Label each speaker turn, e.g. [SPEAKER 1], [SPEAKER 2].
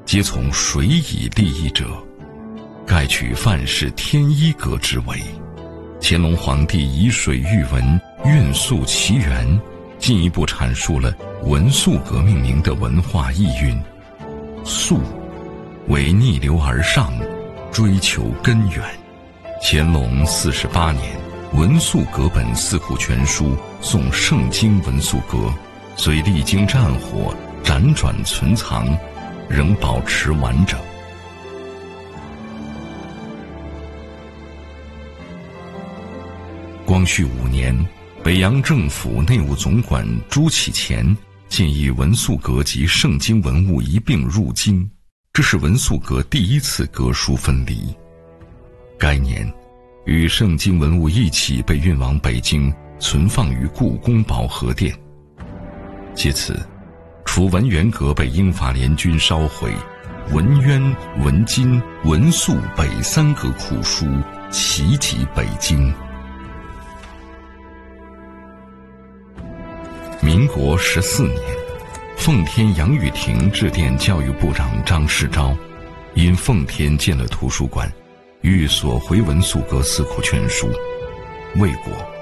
[SPEAKER 1] 皆从水以利益者，盖取范氏天一阁之为。乾隆皇帝以水喻文，运溯其源，进一步阐述了文肃革命名的文化意蕴。肃，为逆流而上，追求根源。乾隆48年，文肃阁本四库全书送圣经文肃阁，虽历经战火辗转存藏，仍保持完整。光绪5年，北洋政府内务总管朱启潜建议文肃阁及圣经文物一并入京，这是文肃阁第一次阁书分离。该年，与圣经文物一起被运往北京，存放于故宫保和殿。借此，除文渊阁被英法联军烧毁，文渊、文津、文肃北3阁库书齐集北京。民国14年，奉天杨宇霆致电教育部长张世钊，因奉天建了图书馆，欲索回文肃阁四库全书，未果。